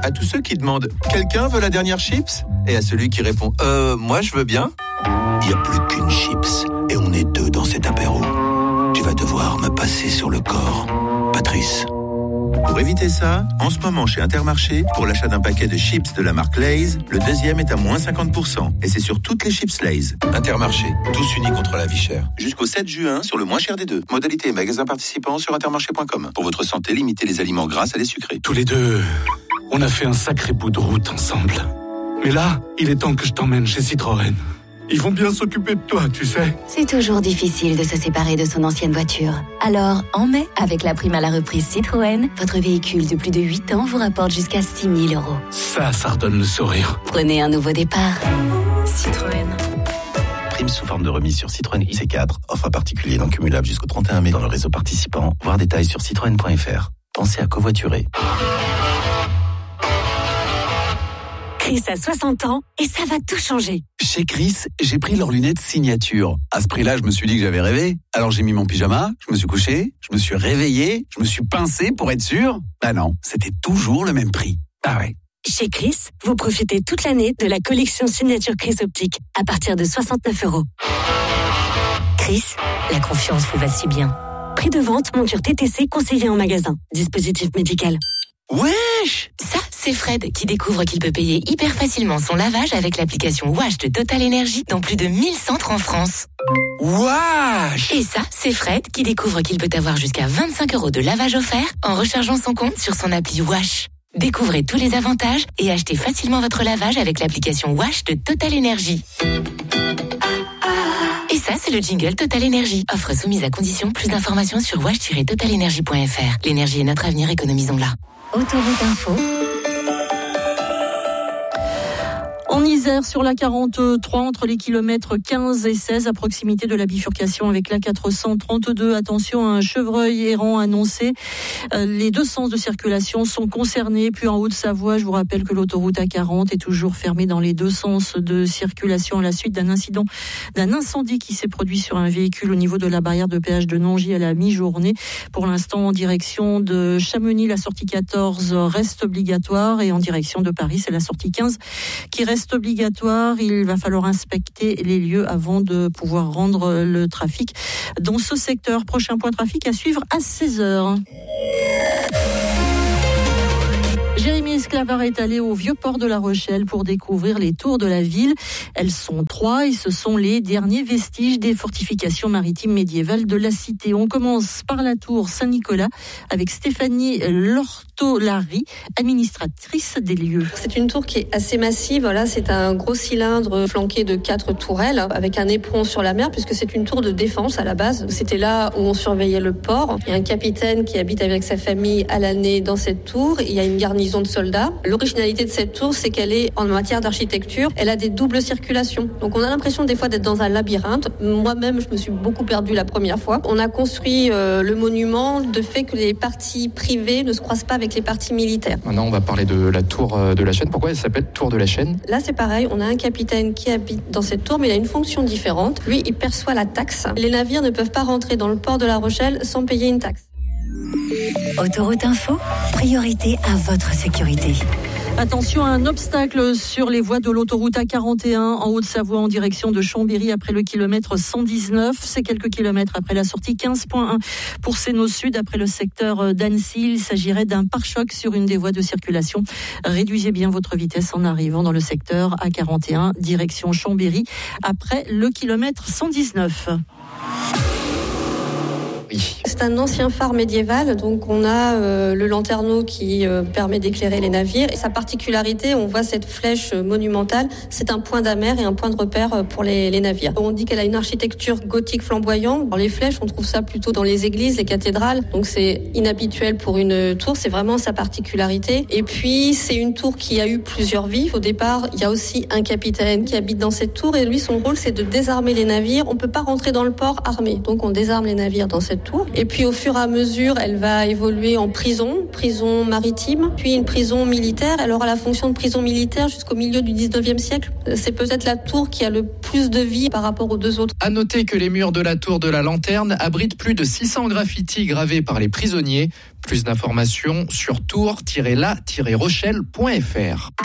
À tous ceux qui demandent « Quelqu'un veut la dernière chips ?» et à celui qui répond « Moi je veux bien ?» Il n'y a plus qu'une chips et on est deux dans cet apéro. Tu vas devoir me passer sur le corps, Patrice. Pour éviter ça, en ce moment chez Intermarché, pour l'achat d'un paquet de chips de la marque Lay's, le deuxième est à moins 50%. Et c'est sur toutes les chips Lay's. Intermarché, tous unis contre la vie chère. Jusqu'au 7 juin, sur le moins cher des deux. Modalité et magasins participants sur intermarché.com. Pour votre santé, limitez les aliments gras et les sucrés. Tous les deux, on a fait un sacré bout de route ensemble. Mais là, il est temps que je t'emmène chez Citroën. Ils vont bien s'occuper de toi, tu sais. C'est toujours difficile de se séparer de son ancienne voiture. Alors, en mai, avec la prime à la reprise Citroën, votre véhicule de plus de 8 ans vous rapporte jusqu'à 6 000 €. Ça redonne le sourire. Prenez un nouveau départ. Citroën. Prime sous forme de remise sur Citroën IC4. Offre à particulier non cumulable jusqu'au 31 mai dans le réseau participant. Voir détails sur citroën.fr. Pensez à covoiturer. Chris a 60 ans et ça va tout changer. Chez Chris, j'ai pris leurs lunettes signature. À ce prix-là, je me suis dit que j'avais rêvé. Alors j'ai mis mon pyjama, je me suis couché, je me suis réveillé, je me suis pincé pour être sûr. Bah non, c'était toujours le même prix. Ah ouais. Chez Chris, vous profitez toute l'année de la collection signature Chris Optique à partir de 69 €. Chris, la confiance vous va si bien. Prix de vente, monture TTC conseillé en magasin. Dispositif médical. Wesh! Ça, c'est Fred qui découvre qu'il peut payer hyper facilement son lavage avec l'application Wash de Total Energy dans plus de 1000 centres en France. Wesh! Et ça, c'est Fred qui découvre qu'il peut avoir jusqu'à 25 € de lavage offert en rechargeant son compte sur son appli Wash. Découvrez tous les avantages et achetez facilement votre lavage avec l'application Wash de Total Energy. Et ça, c'est le jingle Total Energy. Offre soumise à condition. Plus d'informations sur wash-totalenergy.fr. L'énergie est notre avenir, économisons-la. Autoroute Info. En Isère, sur la 43, entre les kilomètres 15 et 16, à proximité de la bifurcation avec la 432. Attention, un chevreuil errant annoncé. Les deux sens de circulation sont concernés. Puis en Haute-Savoie, je vous rappelle que l'autoroute A40 est toujours fermée dans les deux sens de circulation à la suite d'un incendie qui s'est produit sur un véhicule au niveau de la barrière de péage de Nongy à la mi-journée. Pour l'instant, en direction de Chamonix, la sortie 14 reste obligatoire et en direction de Paris, c'est la sortie 15 qui reste obligatoire. Il va falloir inspecter les lieux avant de pouvoir rendre le trafic dans ce secteur. Prochain point trafic à suivre à 16h. Jérémy Esclavard est allé au Vieux-Port de La Rochelle pour découvrir les tours de la ville. Elles sont 3 et ce sont les derniers vestiges des fortifications maritimes médiévales de la cité. On commence par la tour Saint-Nicolas avec Stéphanie Lortolari, administratrice des lieux. C'est une tour qui est assez massive. Là, c'est un gros cylindre flanqué de 4 tourelles avec un éperon sur la mer puisque c'est une tour de défense à la base. C'était là où on surveillait le port. Il y a un capitaine qui habite avec sa famille à l'année dans cette tour. Il y a une garnison de soldats. L'originalité de cette tour, c'est qu'elle est en matière d'architecture, elle a des doubles circulations. Donc on a l'impression des fois d'être dans un labyrinthe. Moi-même, je me suis beaucoup perdue la première fois. On a construit le monument de fait que les parties privées ne se croisent pas avec les parties militaires. Maintenant, on va parler de la tour de la Chaîne. Pourquoi elle s'appelle tour de la Chaîne ? Là, c'est pareil. On a un capitaine qui habite dans cette tour, mais il a une fonction différente. Lui, il perçoit la taxe. Les navires ne peuvent pas rentrer dans le port de La Rochelle sans payer une taxe. Autoroute Info, priorité à votre sécurité. Attention à un obstacle sur les voies de l'autoroute A41 en Haute-Savoie en direction de Chambéry après le kilomètre 119. C'est quelques kilomètres après la sortie 15.1 pour Sénaux Sud après le secteur d'Annecy. Il s'agirait d'un pare-choc sur une des voies de circulation. Réduisez bien votre vitesse en arrivant dans le secteur A41 direction Chambéry après le kilomètre 119. C'est un ancien phare médiéval, donc on a le lanterneau qui permet d'éclairer les navires. Et sa particularité, on voit cette flèche monumentale, c'est un point d'amer et un point de repère pour les navires. On dit qu'elle a une architecture gothique flamboyante. Dans les flèches, on trouve ça plutôt dans les églises, les cathédrales, donc c'est inhabituel pour une tour, c'est vraiment sa particularité. Et puis, c'est une tour qui a eu plusieurs vies. Au départ, il y a aussi un capitaine qui habite dans cette tour et lui, son rôle, c'est de désarmer les navires. On peut pas rentrer dans le port armé, donc on désarme les navires dans cette cette tour. Et puis au fur et à mesure, elle va évoluer en prison maritime, puis une prison militaire. Elle aura la fonction de prison militaire jusqu'au milieu du 19e siècle. C'est peut-être la tour qui a le plus de vie par rapport aux deux autres. À noter que les murs de la tour de la Lanterne abritent plus de 600 graffitis gravés par les prisonniers. Plus d'informations sur tour-la-rochelle.fr.